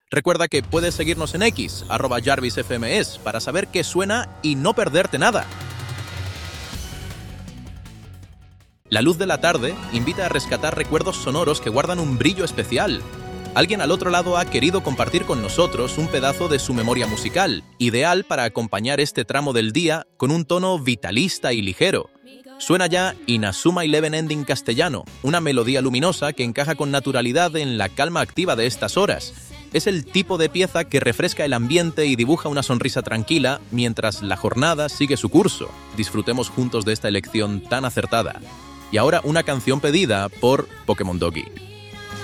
Recuerda que puedes seguirnos en X, @JarvisFMS, para saber qué suena y no perderte nada. La luz de la tarde invita a rescatar recuerdos sonoros que guardan un brillo especial. Alguien al otro lado ha querido compartir con nosotros un pedazo de su memoria musical, ideal para acompañar este tramo del día con un tono vitalista y ligero. Suena ya Inazuma Eleven Ending castellano, una melodía luminosa que encaja con naturalidad en la calma activa de estas horas. Es el tipo de pieza que refresca el ambiente y dibuja una sonrisa tranquila mientras la jornada sigue su curso. Disfrutemos juntos de esta elección tan acertada. Y ahora una canción pedida por Pokémon Doggy.